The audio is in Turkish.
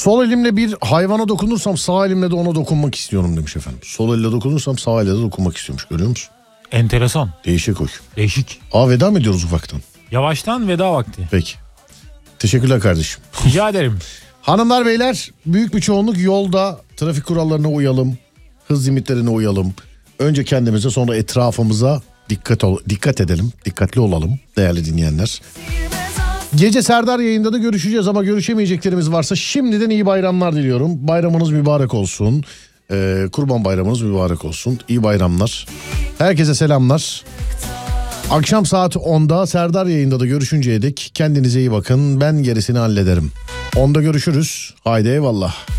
Sol elimle bir hayvana dokunursam sağ elimle de ona dokunmak istiyorum demiş efendim. Sol elle dokunursam sağ elle de dokunmak istiyormuş, görüyor musun? Enteresan. Değişik hoş. Değişik. Veda mı ediyoruz ufaktan? Yavaştan veda vakti. Peki. Teşekkürler kardeşim. Rica ederim. Hanımlar beyler, büyük bir çoğunluk yolda, trafik kurallarına uyalım. Hız limitlerine uyalım. Önce kendimize, sonra etrafımıza dikkat edelim. Dikkatli olalım değerli dinleyenler. Gece Serdar yayında da görüşeceğiz ama görüşemeyeceklerimiz varsa şimdiden iyi bayramlar diliyorum. Bayramınız mübarek olsun. Kurban bayramınız mübarek olsun. İyi bayramlar. Herkese selamlar. Akşam saat 10'da Serdar yayında da görüşünceye dek kendinize iyi bakın. Ben gerisini hallederim. 10'da görüşürüz. Haydi eyvallah.